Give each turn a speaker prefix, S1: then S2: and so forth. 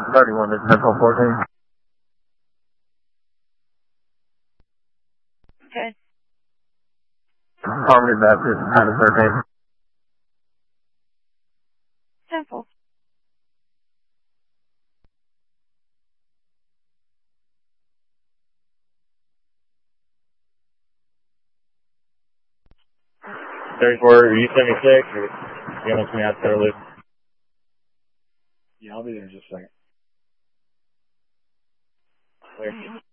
S1: 31 is Central 14.
S2: Okay.
S1: Harmony Baptist, United 13.
S2: Simple.
S3: U-76, or you want me out there, Luke?
S4: Yeah, I'll be there in just a second.
S3: Clear.